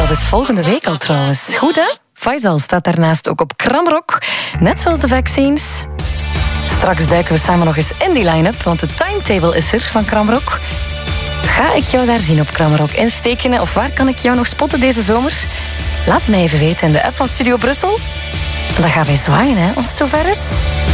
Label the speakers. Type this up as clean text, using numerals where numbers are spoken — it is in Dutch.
Speaker 1: dat is volgende week al trouwens. Goed, hè? Faisal staat daarnaast ook op Kramrock. Net zoals de vaccins. Straks duiken we samen nog eens in die line-up, want de timetable is er van Kramrock. Ga ik jou daar zien op Kramrock in Stekenen? Of waar kan ik jou nog spotten deze zomer? Laat mij even weten in de app van Studio Brussel. Dan gaan wij zwaaien, hè, als het zover is.